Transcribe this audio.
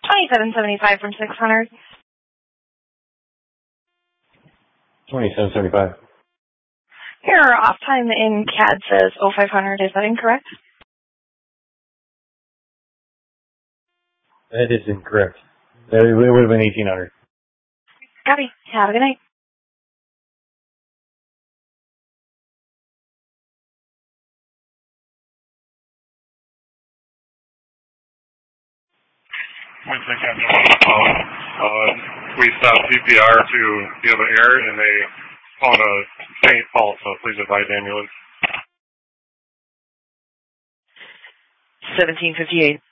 2775 from 600. 2775. Your off time in CAD says 0500. Is that incorrect? That is incorrect. It would have been 1800. Copy. Have a good night. We stopped CPR to the other air, and they found a faint pulse, so please advise ambulance. 1758.